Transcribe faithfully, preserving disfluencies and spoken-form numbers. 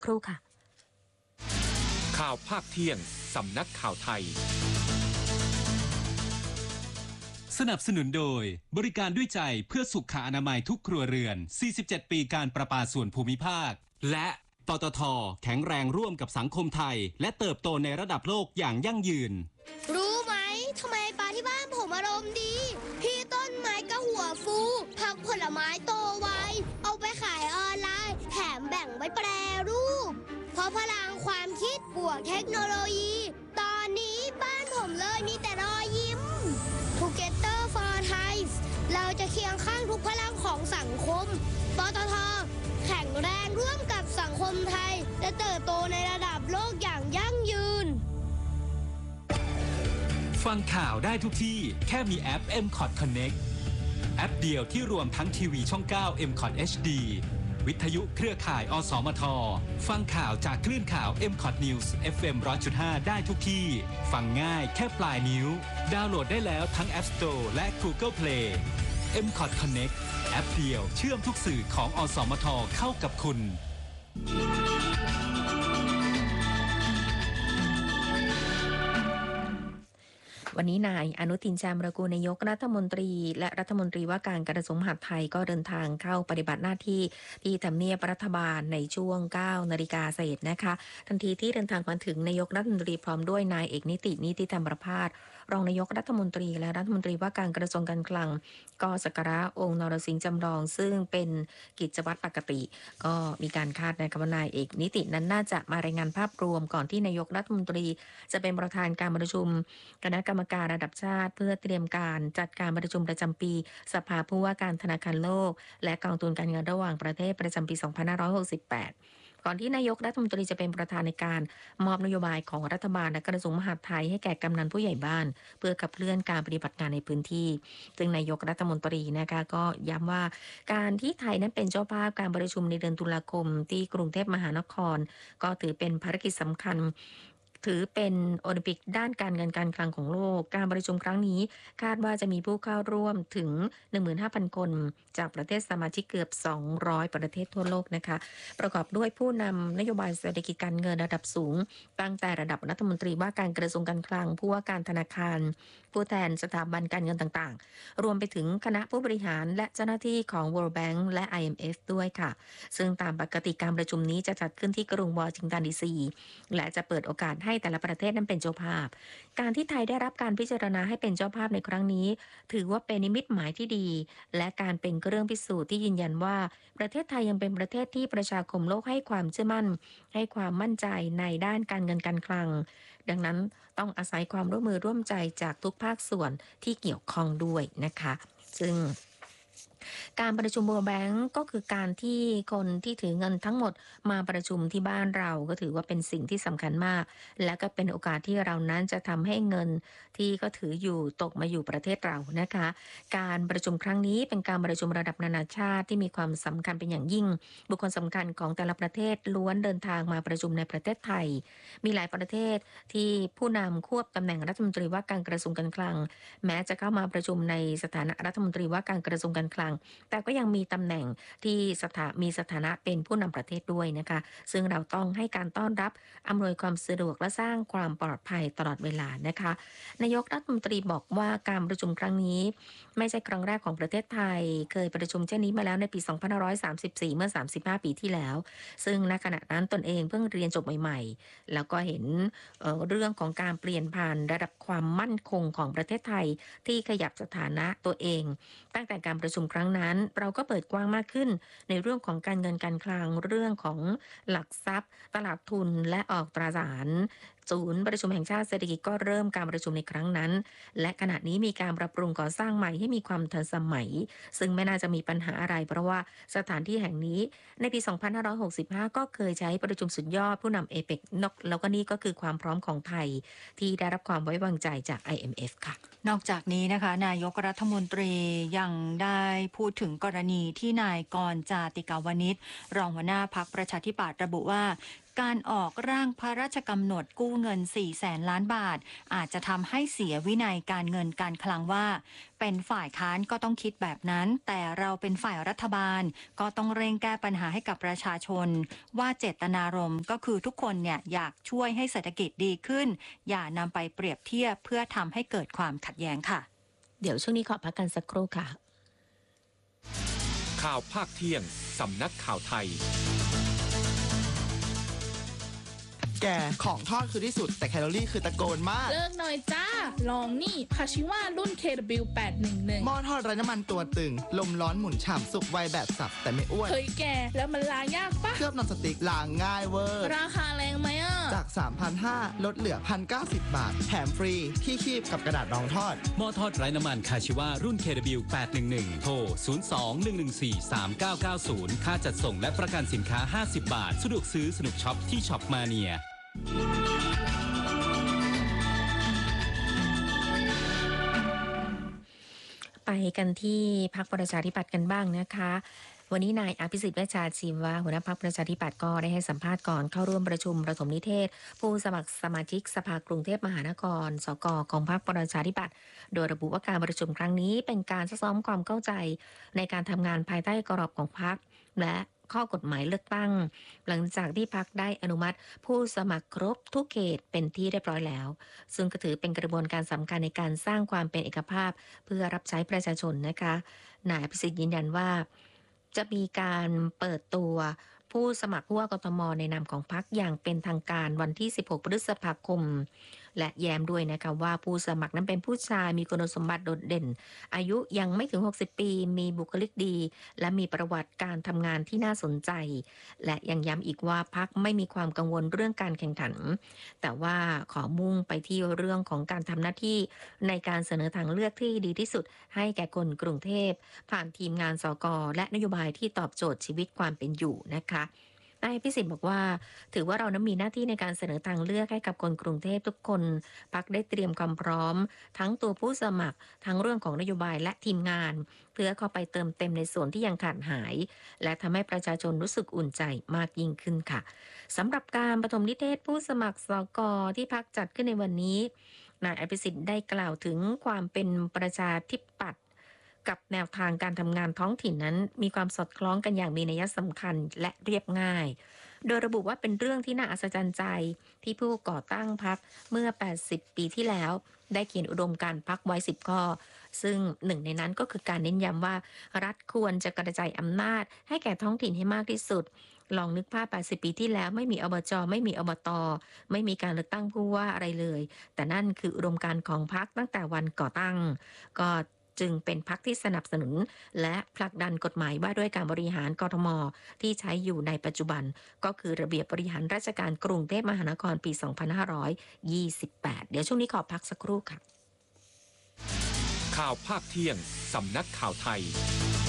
ครู่ค่ะข่าวภาคเที่ยงสำนักข่าวไทยสนับสนุนโดยบริการด้วยใจเพื่อสุขอนามัยทุกครัวเรือนสี่สิบเจ็ดปีการประปาส่วนภูมิภาคและปตท.แข็งแรงร่วมกับสังคมไทยและเติบโตในระดับโลกอย่างยั่งยืนรู้ไหมทำไมปลาที่บ้านผมอารมณ์ดีพี่ต้นไม้ก็หัวฟูผักผลไม้โตไวเอาไปขายออนไลน์แถมแบ่งไว้แปรรูปเพราะพลังความคิดบวกเทคโนโลยีตอนนี้บ้านผมเลยมีแต่รอยยิ้ม Together for Thai เราจะเคียงข้างทุกพลังของสังคมปตท.แข็งแรงร่วมกับสังคมไทยและเติบโตในระดับโลกอย่างยั่งยืนฟังข่าวได้ทุกที่แค่มีแอป เอ็ม คอท Connect แอปเดียวที่รวมทั้งทีวีช่องเก้า เอ็ม คอท เอช ดี วิทยุเครือข่าย อสมท ฟังข่าวจากคลื่นข่าว เอ็ม คอท News เอฟ เอ็ม หนึ่งร้อยจุดห้า ได้ทุกที่ฟังง่ายแค่ปลายนิ้วดาวน์โหลดได้แล้วทั้ง App Store และ Google Play เอ็ม คอท Connect แอปเดียวเชื่อมทุกสื่อของ อสมท เข้ากับคุณวันนี้นายอนุทินชาญวิรากูลนายกรัฐมนตรีและรัฐมนตรีว่าการกระทรวงมหาดไทยก็เดินทางเข้าปฏิบัติหน้าที่ที่ทำเนียบรัฐบาลในช่วงเก้านาฬิกาเศษนะคะทันทีที่เดินทางมาถึงนายกรัฐมนตรีพร้อมด้วยนายเอกนิตินิติธรรมประภาสรองนายกรัฐมนตรีและรัฐมนตรีว่าการกระทรวงการคลังก็สักการะองค์นรสิงห์จำลองซึ่งเป็นกิจวัตรปกติก็มีการคาดนะคะว่านายเอกนิตินั้นน่าจะมารายงานภาพรวมก่อนที่นายกรัฐมนตรีจะเป็นประธานการประชุมคณะกรรมการระดับชาติเพื่อเตรียมการจัดการประชุมประจำปีสภาผู้ว่าการธนาคารโลกและกองทุนการเงินระหว่างประเทศประจำปีสองพันห้าร้อยหกสิบแปดก่อนที่นายกรัฐมนตรีจะเป็นประธานในการมอบนโยบายของรัฐบาลและกระทรวงมหาดไทยให้แก่กำนันผู้ใหญ่บ้านเพื่อขับเคลื่อนการปฏิบัติงานในพื้นที่ซึ่งนายกรัฐมนตรีนะคะก็ย้ำว่าการที่ไทยนั้นเป็นเจ้าภาพการประชุมในเดือนตุลาคมที่กรุงเทพมหานครก็ถือเป็นภารกิจสำคัญถือเป็นโอลิมปิกด้านการเงินการคลังของโลกการประชุมครั้งนี้คาดว่าจะมีผู้เข้าร่วมถึง หนึ่งหมื่นห้าพัน คนจากประเทศสมาชิกเกือบสองร้อยประเทศทั่วโลกนะคะประกอบด้วยผู้นำนโยบายเศรษฐกิจการเงินระดับสูงตั้งแต่ระดับรัฐมนตรีว่าการกระทรวงการคลังผู้ว่าการธนาคารผู้แทนสถาบันการเงินต่างๆรวมไปถึงคณะผู้บริหารและเจ้าหน้าที่ของ World Bank และ ไอ เอ็ม เอฟ ด้วยค่ะซึ่งตามปกติการประชุมนี้จะจัดขึ้นที่กรุงวอชิงตันดีซีและจะเปิดโอกาสให้แต่ละประเทศนั้นเป็นเจ้าภาพการที่ไทยได้รับการพิจารณาให้เป็นเจ้าภาพในครั้งนี้ถือว่าเป็นนิมิตหมายที่ดีและการเป็นเครื่องพิสูจน์ที่ยืนยันว่าประเทศไทยยังเป็นประเทศที่ประชาคมโลกให้ความเชื่อมั่นให้ความมั่นใจในด้านการเงินการคลังดังนั้นต้องอาศัยความร่วมมือร่วมใจจากทุกภาคส่วนที่เกี่ยวข้องด้วยนะคะซึ่งการประชุม World Bank ก็คือการที่คนที่ถือเงินทั้งหมดมาประชุมที่บ้านเราก็ถือว่าเป็นสิ่งที่สำคัญมากและก็เป็นโอกาสที่เรานั้นจะทำให้เงินที่ก็ถืออยู่ตกมาอยู่ประเทศเรานะคะการประชุมครั้งนี้เป็นการประชุมระดับนานาชาติที่มีความสำคัญเป็นอย่างยิ่งบุคคลสำคัญของแต่ละประเทศล้วนเดินทางมาประชุมในประเทศไทยมีหลายประเทศที่ผู้นำควบตำแหน่งรัฐมนตรีว่าการกระทรวงการคลังแม้จะเข้ามาประชุมในสถานะรัฐมนตรีว่าการกระทรวงการคลังแต่ก็ยังมีตำแหน่งที่สถามีสถานะเป็นผู้นำประเทศด้วยนะคะซึ่งเราต้องให้การต้อนรับอำนวยความสะดวกและสร้างความปลอดภัยตลอดเวลานะคะนายกรัฐมนตรีบอกว่าการประชุมครั้งนี้ไม่ใช่ครั้งแรกของประเทศไทยเคยประชุมเช่นนี้มาแล้วในปีสองพันห้าร้อยสามสิบสี่เมื่อสามสิบห้าปีที่แล้วซึ่งณขณะนั้นตนเองเพิ่งเรียนจบใหม่ๆแล้วก็เห็น เอ่อ เรื่องของการเปลี่ยนผ่านระดับความมั่นคงของประเทศไทยที่ขยับสถานะตัวเองตั้งแต่การประชุมครั้งนั้นเราก็เปิดกว้างมากขึ้นในเรื่องของการเงินการคลังเรื่องของหลักทรัพย์ตลาดทุนและออกตราสารศูนย์ประชุมแห่งชาติเศรษฐกิจก็เริ่มการประชุมในครั้งนั้นและขณะนี้มีการปรับปรุงก่อสร้างใหม่ให้มีความทันสมัยซึ่งไม่น่าจะมีปัญหาอะไรเพราะว่าสถานที่แห่งนี้ในปีสองพันห้าร้อยหกสิบห้าก็เคยใช้ประชุมสุดยอดผู้นำเอเปกนอกแล้วก็นี่ก็คือความพร้อมของไทยที่ได้รับความไว้วางใจจาก ไอ เอ็ม เอฟ ค่ะนอกจากนี้นะคะนายกรัฐมนตรียังได้พูดถึงกรณีที่นายกรณ์ จาติกาวนิชรองหัวหน้าพรรคประชาธิปัตย์ระบุว่าการออกร่างพระราชกำหนดกู้เงินสี่แสนล้านบาทอาจจะทำให้เสียวินัยการเงินการคลังว่าเป็นฝ่ายค้านก็ต้องคิดแบบนั้นแต่เราเป็นฝ่ายรัฐบาลก็ต้องเร่งแก้ปัญหาให้กับประชาชนว่าเจตนารมณ์ก็คือทุกคนเนี่ยอยากช่วยให้เศรษฐกิจดีขึ้นอย่านำไปเปรียบเทียบเพื่อทำให้เกิดความขัดแย้งค่ะเดี๋ยวช่วงนี้ขอพักกันสักครู่ค่ะข่าวภาคเที่ยงสำนักข่าวไทยแกของทอดคือที่สุดแต่แคลอรี่คือตะโกนมากเลิกหน่อยจ้าลองนี่คาชิว่ารุ่น เค ดับเบิลยู แปดหนึ่งหนึ่งหม้อทอดไร้น้ำมันตัวตึงลมร้อนหมุนฉ่ำสุกไวแบบสับแต่ไม่อ้วนเฮ้ยแกแล้วมันล้างยากปะเคลือบนอนสติ๊กล้างง่ายเวอร์ราคาแรงไหมอ่ะจาก สามพันห้าร้อย ลดเหลือ หนึ่งพันเก้าสิบ บาทแถมฟรีที่คีบกับกระดาษรองทอดหม้อทอดไร้น้ำมันคาชิวารุ่น เค ดับเบิลยู แปดหนึ่งหนึ่ง โทร ศูนย์ สอง หนึ่ง หนึ่ง สี่ สาม เก้า เก้า ศูนย์ ค่าจัดส่งและประกันสินค้าห้าสิบบาทสะดวกซื้อสนุกช็อปที่ช็อปมาเนียไปกันที่พรรคประชาธิปัตย์กันบ้างนะคะวันนี้นายอภิสิทธิ์เวชชาชีวะหัวหน้าพรรคประชาธิปัตย์ก็ได้ให้สัมภาษณ์ก่อนเข้าร่วมประชุมประถมนิเทศผู้สมัครสมาชิกสภากรุงเทพมหานครสกของพรรคประชาธิปัตย์โดยระบุว่าการประชุมครั้งนี้เป็นการซักซ้อมความเข้าใจในการทำงานภายใต้กรอบของพรรคและข้อกฎหมายเลือกตั้งหลังจากที่พรรคได้อนุมัติผู้สมัครครบทุกเขตเป็นที่เรียบร้อยแล้วซึ่งก็ถือเป็นกระบวนการสำคัญในการสร้างความเป็นเอกภาพเพื่อรับใช้ประชาชนนะคะนายอภิสิทธิ์ยืนยันว่าจะมีการเปิดตัวผู้สมัครผู้ว่ากทมในนามของพรรคอย่างเป็นทางการวันที่สิบหกพฤษภาคมและแย้มด้วยนะคะว่าผู้สมัครนั้นเป็นผู้ชายมีคุณสมบัติโดดเด่นอายุยังไม่ถึงหกสิบปีมีบุคลิกดีและมีประวัติการทำงานที่น่าสนใจและยังย้ำอีกว่าพรรคไม่มีความกังวลเรื่องการแข่งขันแต่ว่าขอมุ่งไปที่เรื่องของการทำหน้าที่ในการเสนอทางเลือกที่ดีที่สุดให้แก่คนกรุงเทพผ่านทีมงานสกและนโยบายที่ตอบโจทย์ชีวิตความเป็นอยู่นะคะนายพิสิทธิ์บอกว่าถือว่าเรานั้นมีหน้าที่ในการเสนอทางเลือกให้กับคนกรุงเทพทุกคนพรรคได้เตรียมความพร้อมทั้งตัวผู้สมัครทั้งเรื่องของนโยบายและทีมงานเพื่อเข้าไปเติมเต็มในส่วนที่ยังขาดหายและทำให้ประชาชนรู้สึกอุ่นใจมากยิ่งขึ้นค่ะสำหรับการประถมนิเทศผู้สมัครสกที่พรรคจัดขึ้นในวันนี้นายอภิสิทธิ์ได้กล่าวถึงความเป็นประชาธิปัตย์กับแนวทางการทำงานท้องถิ่นนั้นมีความสอดคล้องกันอย่างมีนัยสำคัญและเรียบง่ายโดยระบุว่าเป็นเรื่องที่น่าอัศจรรย์ใจที่ผู้ก่อตั้งพรรคเมื่อแปดสิบปีที่แล้วได้เขียนอุดมการณ์พรรคไว้สิบข้อซึ่งหนึ่งในนั้นก็คือการเน้นย้ำว่ารัฐควรจะกระจายอำนาจให้แก่ท้องถิ่นให้มากที่สุดลองนึกภาพแปดสิบปีที่แล้วไม่มีอบจ.ไม่มีอบต.ไม่มีการเลือกตั้งผู้ว่าอะไรเลยแต่นั่นคืออุดมการณ์ของพรรคตั้งแต่วันก่อตั้งก็จึงเป็นพรรคที่สนับสนุนและผลักดันกฎหมายว่าด้วยการบริหารกทม.ที่ใช้อยู่ในปัจจุบันก็คือระเบียบบริหารราชการกรุงเทพมหานครปีสองพันห้าร้อยยี่สิบแปดเดี๋ยวช่วงนี้ขอพักสักครู่ค่ะข่าวภาคเที่ยงสำนักข่าวไทย